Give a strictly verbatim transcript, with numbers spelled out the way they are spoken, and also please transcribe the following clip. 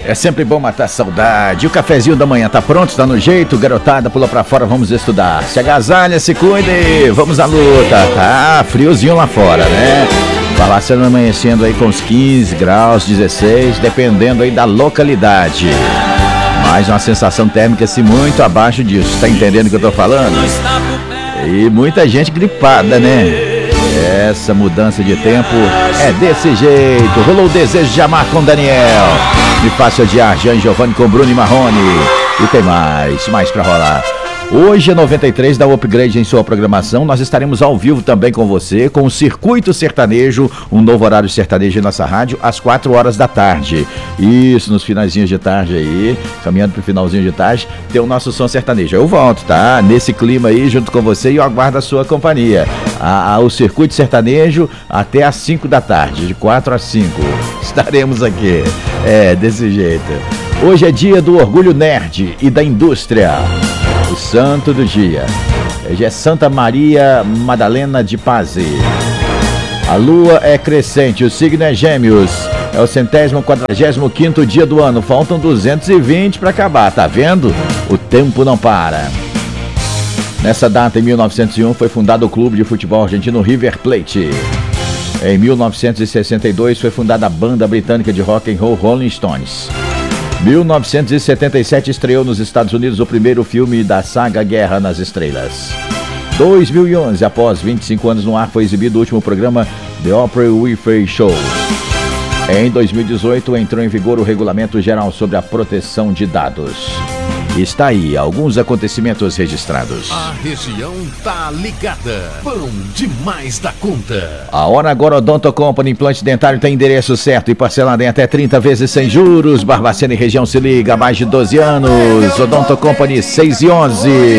É sempre bom matar a saudade. O cafezinho da manhã tá pronto, tá no jeito. Garotada, pula pra fora, vamos estudar. Se agasalha, se cuide, vamos à luta. Tá friozinho lá fora, né? Balaçando amanhecendo aí com uns quinze graus, dezesseis, dependendo aí da localidade. Mas uma sensação térmica assim muito abaixo disso. Tá entendendo o que eu tô falando? E muita gente gripada, né? Essa mudança de tempo é desse jeito. Rolou o desejo de amar com Daniel. Me faça odiar, Jean Giovanni com Bruno e Marrone. E tem mais, mais pra rolar. Hoje é noventa e três da Upgrade em sua programação. Nós estaremos ao vivo também com você, com o Circuito Sertanejo, um novo horário sertanejo em nossa rádio, às quatro horas da tarde. Isso, nos finalzinhos de tarde aí, caminhando pro finalzinho de tarde, tem o nosso som sertanejo. Eu volto, tá? Nesse clima aí, junto com você, e eu aguardo a sua companhia. A, a, o Circuito Sertanejo até às cinco da tarde, de quatro às cinco. Estaremos aqui. É, desse jeito. Hoje é dia do orgulho nerd e da indústria. O santo do dia. Hoje é Santa Maria Madalena de Paz. A lua é crescente, o signo é Gêmeos. É o centésimo quadragésimo quinto dia do ano. Faltam duzentos e vinte para acabar, tá vendo? O tempo não para. Nessa data, em mil novecentos e um, foi fundado o clube de futebol argentino River Plate. Em mil novecentos e sessenta e dois, foi fundada a banda britânica de rock and roll Rolling Stones. mil novecentos e setenta e sete, estreou nos Estados Unidos o primeiro filme da saga Guerra nas Estrelas. dois mil e onze, após vinte e cinco anos no ar, foi exibido o último programa The Oprah Winfrey Show. Em dois mil e dezoito, entrou em vigor o Regulamento Geral sobre a Proteção de Dados. Está aí alguns acontecimentos registrados. A região tá ligada. Bom demais da conta. A Hora Agora Odonto Company, implante dentário, tem endereço certo e parcelado em até trinta vezes sem juros. Barbacena e região se liga há mais de doze anos. Odonto Company seis e onze.